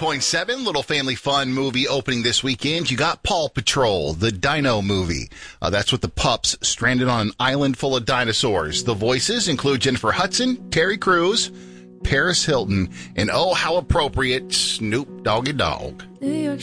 98.7, little family fun movie opening this weekend. You got Paw Patrol, the dino movie. That's with the pups stranded on an island full of dinosaurs. The voices include Jennifer Hudson, Terry Crews, Paris Hilton, and oh, how appropriate, Snoop Doggy Dogg.